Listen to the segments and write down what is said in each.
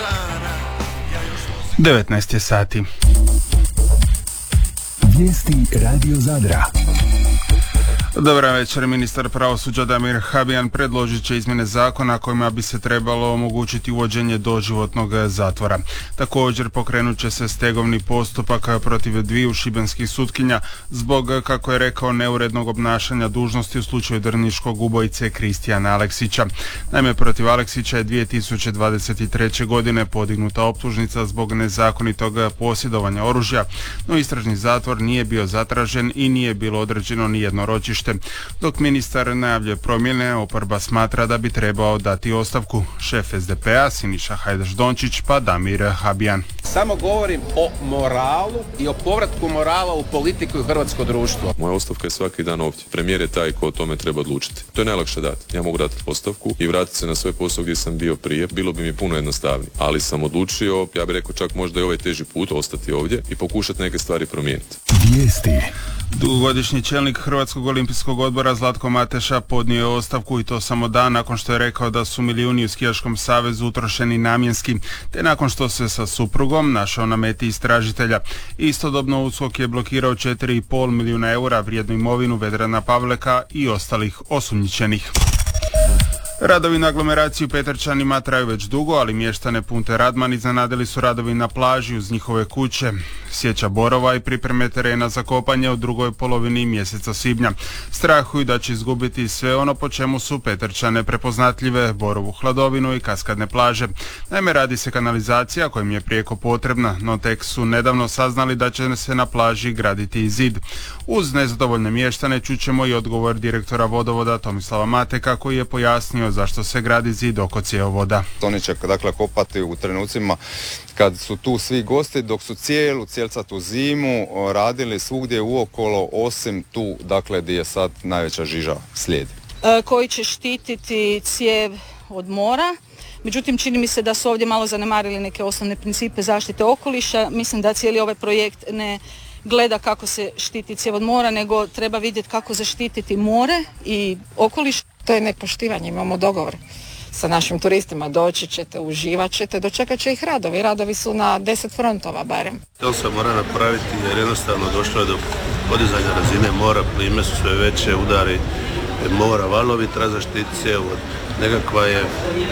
19 je sati. Vijesti Radio Zadra. Dobar večer, ministar pravosuđa Damir Habijan predložit će izmjene zakona kojima bi se trebalo omogućiti uvođenje doživotnog zatvora. Također pokrenut će se stegovni postupak protiv dviju šibenskih sutkinja zbog, kako je rekao, neurednog obnašanja dužnosti u slučaju drniškog ubojice Kristijana Aleksića. Naime, protiv Aleksića je 2023. godine podignuta optužnica zbog nezakonitog posjedovanja oružja, no istražni zatvor nije bio zatražen i nije bilo određeno ni jedno ročište. Dok ministar najavljuje promjene, oporba smatra da bi trebao dati ostavku. Šef SDP-a Siniša Hajdaš-Dončić pa Damir Habijan. Samo govorim o moralu i o povratku morala u politiku i hrvatsko društvo. Moja ostavka je svaki dan ovdje. Premijer je taj ko o tome treba odlučiti. To je najlakše dati. Ja mogu dati ostavku i vratiti se na svoj posao gdje sam bio prije. Bilo bi mi puno jednostavnije. Ali sam odlučio, ja bih rekao čak možda i ovaj teži put, ostati ovdje i pokušati neke stvari promijeniti. Vijesti. Dugogodišnji čelnik Hrvatskog olimpijskog odbora Zlatko Mateša podnio je ostavku i to samo dan nakon što je rekao da su milijuni u skijaškom savezu utrošeni namjenski, te nakon što se sa suprugom našao na meti istražitelja. Istodobno USKOK je blokirao 4,5 milijuna eura vrijednu imovinu Vedrana Pavleka i ostalih osumnjičenih. Radovi na aglomeraciji u Petrčanima traju već dugo, ali mještane Punte Radman iznenadili su radovi na plaži uz njihove kuće. Sjeća borova i pripreme terena za kopanje u drugoj polovini mjeseca svibnja. Strahuju da će izgubiti sve ono po čemu su Petrčane prepoznatljive, borovu hladovinu i kaskadne plaže. Naime, radi se kanalizacija koja im je prijeko potrebna, no tek su nedavno saznali da će se na plaži graditi i zid. Uz nezadovoljne mještane čućemo i odgovor direktora vodovoda Tomislava Mateka koji je pojasnio zašto se gradi zid oko cjevovoda. Oni će dakle kopati u trenucima kad su tu svi gosti, dok su cijelu cijelcatu zimu radili svugdje uokolo, osim tu dakle gdje je sad najveća žiža slijedi. Koji će štititi cijev od mora. Međutim, čini mi se da su ovdje malo zanemarili neke osnovne principe zaštite okoliša. Mislim da cijeli ovaj projekt ne gleda kako se štiti cijev od mora, nego treba vidjeti kako zaštititi more i okoliš. To je nepoštivanje, imamo dogovor sa našim turistima, doći ćete, uživat ćete, dočekat će ih radovi. Radovi su na 10 frontova barem. To se mora napraviti jer jednostavno došlo je do podizanja razine mora, plime su sve veće, udari mora, valovi, treba zaštiti cjevovod. Nekakva je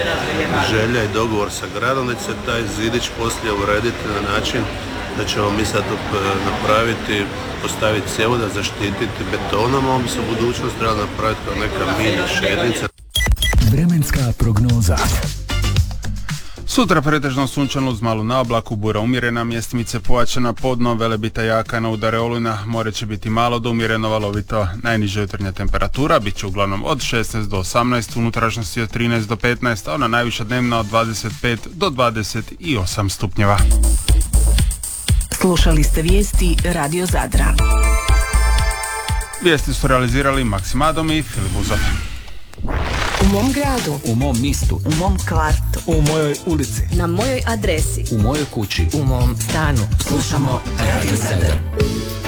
želja i dogovor sa gradom da će se taj zidić poslije urediti na način da ćemo mi sad napraviti, postaviti cjevoda, zaštititi betonom, a on bi se u budućnosti trebalo napraviti kao neka mini šetnica. Vremenska prognoza. Sutra pretežno sunčano uz malu naoblaku, bura umjerena, mjestimice pojačana, podno Velebita jaka, na udare olujna, more će biti malo do umjereno valovito. Najniža jutarnja temperatura bit će uglavnom od 16 do 18, unutrašnjosti od 13 do 15, a ona najviša dnevna od 25 do 28 stupnjeva. Slušali ste vijesti Radio Zadra. Vijesti su realizirali Maksim Adom i Filip Buzov. U mom gradu, u mom mistu, u mom kvartu, u mojoj ulici, na mojoj adresi, u mojoj kući, u mom stanu. Slušamo Radio Zadar.